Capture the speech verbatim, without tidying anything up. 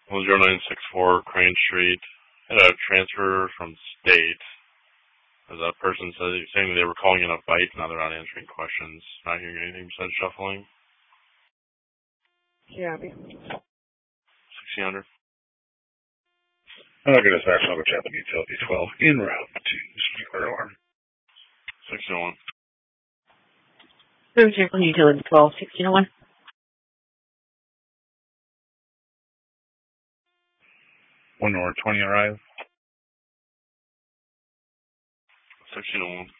one zero nine six four Crane Street. Had a transfer from state. As that person said, saying they were calling in a bite, now they're not answering questions. Not hearing anything besides shuffling. Yeah. sixteen hundred. I'm not going to start over Chapel Utility twelve in route to Sprinkler Alarm. sixteen oh one. Move Chapel Utility twelve, sixteen oh one. one or twenty arrive. sixteen oh one.